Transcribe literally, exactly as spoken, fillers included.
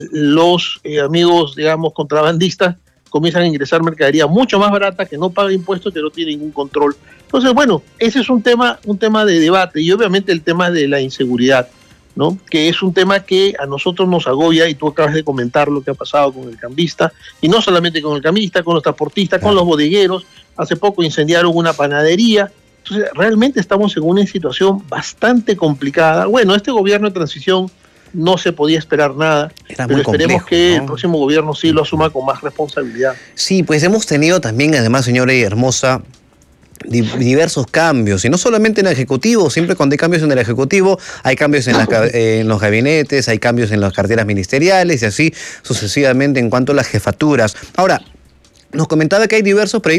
los eh, amigos, digamos, contrabandistas comienzan a ingresar mercadería mucho más barata, que no paga impuestos, que no tiene ningún control. Entonces, bueno, ese es un tema, un tema de debate, y obviamente el tema de la inseguridad, ¿no? Que es un tema que a nosotros nos agobia, y tú acabas de comentar lo que ha pasado con el cambista, y no solamente con el cambista, con los transportistas, claro, con los bodegueros. Hace poco incendiaron una panadería. Entonces, realmente estamos en una situación bastante complicada. Bueno, este gobierno de transición no se podía esperar nada, Era pero muy esperemos complejo, que ¿no? el próximo gobierno sí lo asuma con más responsabilidad. Sí, pues hemos tenido también, además, señora Hermosa, diversos cambios, y no solamente en el Ejecutivo. Siempre cuando hay cambios en el Ejecutivo, hay cambios en, la, en los gabinetes, hay cambios en las carteras ministeriales, y así sucesivamente en cuanto a las jefaturas. Ahora, nos comentaba que hay diversos proyectos